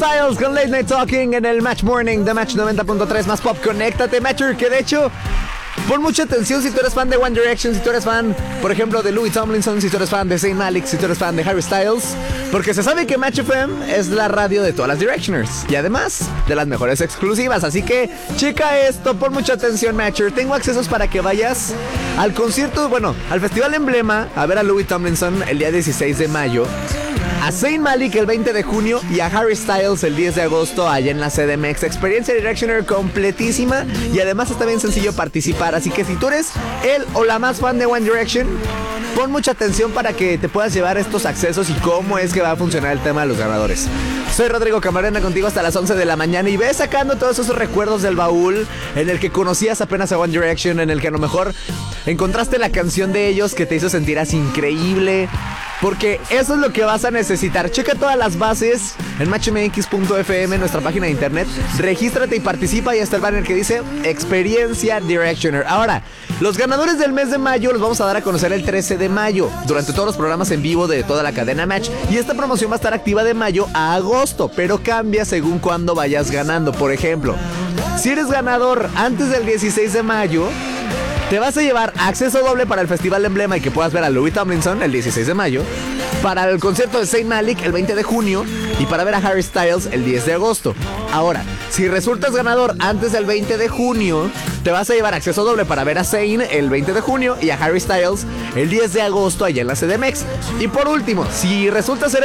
Styles con Late Night Talking en el Match Morning de Match 90.3 más Pop. Conéctate, Matcher, que de hecho, pon mucha atención si tú eres fan de One Direction, si tú eres fan, por ejemplo, de Louis Tomlinson, si tú eres fan de Zayn Malik, si tú eres fan de Harry Styles, porque se sabe que Match FM es la radio de todas las Directioners y además de las mejores exclusivas. Así que checa esto, pon mucha atención, Matcher. Tengo accesos para que vayas al concierto, bueno, al Festival Emblema, a ver a Louis Tomlinson el día 16 de mayo, a Zayn Malik el 20 de junio y a Harry Styles el 10 de agosto allá en la CDMX. Experiencia Directioner completísima y además está bien sencillo participar. Así que si tú eres el o la más fan de One Direction, pon mucha atención para que te puedas llevar estos accesos y cómo es que va a funcionar el tema de los ganadores. Soy Rodrigo Camarena, contigo hasta las 11 de la mañana y ve sacando todos esos recuerdos del baúl en el que conocías apenas a One Direction, en el que a lo mejor encontraste la canción de ellos que te hizo sentir así increíble. Porque eso es lo que vas a necesitar. Checa todas las bases en matchmx.fm, nuestra página de internet. Regístrate y participa y hasta el banner que dice Experiencia Directioner. Ahora, los ganadores del mes de mayo los vamos a dar a conocer el 13 de mayo durante todos los programas en vivo de toda la cadena Match. Y esta promoción va a estar activa de mayo a agosto, pero cambia según cuando vayas ganando. Por ejemplo, si eres ganador antes del 16 de mayo, te vas a llevar acceso doble para el Festival Emblema y que puedas ver a Louis Tomlinson el 16 de mayo, para el concierto de Zayn Malik el 20 de junio y para ver a Harry Styles el 10 de agosto. Ahora, si resultas ganador antes del 20 de junio, te vas a llevar acceso doble para ver a Zayn el 20 de junio y a Harry Styles el 10 de agosto allá en la CDMX. Y por último, si resultas ser